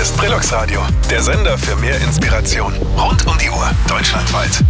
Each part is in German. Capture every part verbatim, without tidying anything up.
ist Brillux Radio, der Sender für mehr Inspiration. Rund um die Uhr, deutschlandweit.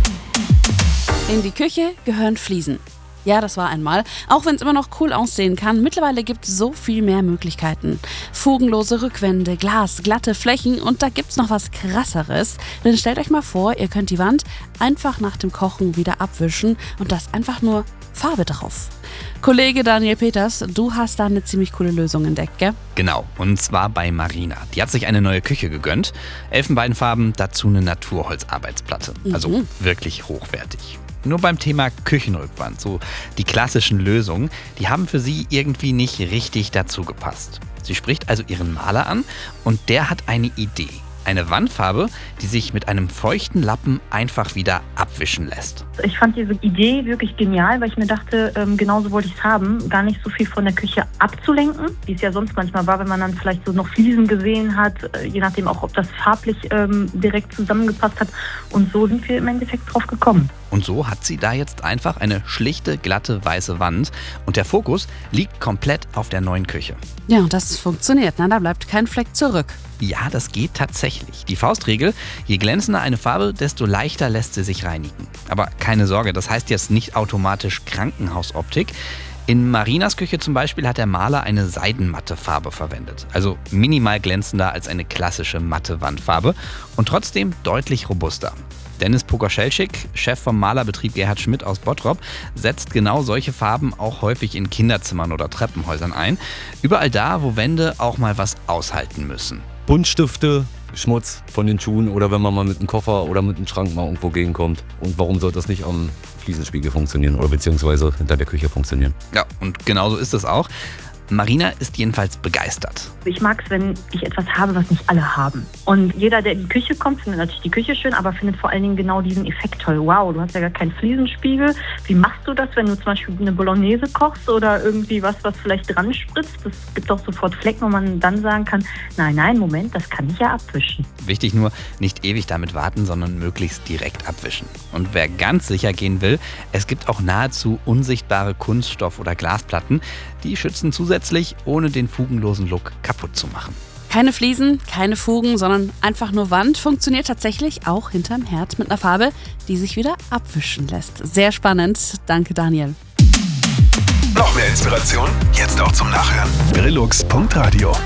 In die Küche gehören Fliesen. Ja, das war einmal. Auch wenn es immer noch cool aussehen kann, mittlerweile gibt es so viel mehr Möglichkeiten. Fugenlose Rückwände, Glas, glatte Flächen und da gibt's noch was Krasseres. Denn stellt euch mal vor, ihr könnt die Wand einfach nach dem Kochen wieder abwischen und da ist einfach nur Farbe drauf. Kollege Daniel Peters, du hast da eine ziemlich coole Lösung entdeckt, gell? Genau, und zwar bei Marina. Die hat sich eine neue Küche gegönnt. Elfenbeinfarben, dazu eine Naturholzarbeitsplatte. Also Mhm. wirklich hochwertig. Nur beim Thema Küchenrückwand, so die klassischen Lösungen, die haben für sie irgendwie nicht richtig dazu gepasst. Sie spricht also ihren Maler an und der hat eine Idee. Eine Wandfarbe, die sich mit einem feuchten Lappen einfach wieder abwischen lässt. Ich fand diese Idee wirklich genial, weil ich mir dachte, ähm, genauso wollte ich es haben, gar nicht so viel von der Küche abzulenken, wie es ja sonst manchmal war, wenn man dann vielleicht so noch Fliesen gesehen hat, äh, je nachdem auch, ob das farblich ähm, direkt zusammengepasst hat. Und so sind wir im Endeffekt drauf gekommen. Und so hat sie da jetzt einfach eine schlichte, glatte, weiße Wand und der Fokus liegt komplett auf der neuen Küche. Ja, und das funktioniert, na, da bleibt kein Fleck zurück. Ja, das geht tatsächlich. Die Faustregel, je glänzender eine Farbe, desto leichter lässt sie sich reinigen. Aber keine Sorge, das heißt jetzt nicht automatisch Krankenhausoptik. In Marinas Küche zum Beispiel hat der Maler eine seidenmatte Farbe verwendet. Also minimal glänzender als eine klassische matte Wandfarbe und trotzdem deutlich robuster. Dennis Pokoschelschik, Chef vom Malerbetrieb Gerhard Schmidt aus Bottrop, setzt genau solche Farben auch häufig in Kinderzimmern oder Treppenhäusern ein. Überall da, wo Wände auch mal was aushalten müssen. Buntstifte, Schmutz von den Schuhen oder wenn man mal mit einem Koffer oder mit einem Schrank mal irgendwo gegenkommt. Und warum soll das nicht am Fliesenspiegel funktionieren oder beziehungsweise hinter der Küche funktionieren? Ja, und genauso ist es auch. Marina ist jedenfalls begeistert. Ich mag es, wenn ich etwas habe, was nicht alle haben. Und jeder, der in die Küche kommt, findet natürlich die Küche schön, aber findet vor allen Dingen genau diesen Effekt toll. Wow, du hast ja gar keinen Fliesenspiegel. Wie machst du das, wenn du zum Beispiel eine Bolognese kochst oder irgendwie was, was vielleicht dran spritzt? Das gibt doch sofort Flecken, wo man dann sagen kann, nein, nein, Moment, das kann ich ja abwischen. Wichtig nur, nicht ewig damit warten, sondern möglichst direkt abwischen. Und wer ganz sicher gehen will, es gibt auch nahezu unsichtbare Kunststoff- oder Glasplatten, die schützen zusätzlich, ohne den fugenlosen Look kaputt zu machen. Keine Fliesen, keine Fugen, sondern einfach nur Wand funktioniert tatsächlich auch hinterm Herd mit einer Farbe, die sich wieder abwischen lässt. Sehr spannend. Danke, Daniel. Noch mehr Inspiration? Jetzt auch zum Nachhören. Brillux Punkt Radio.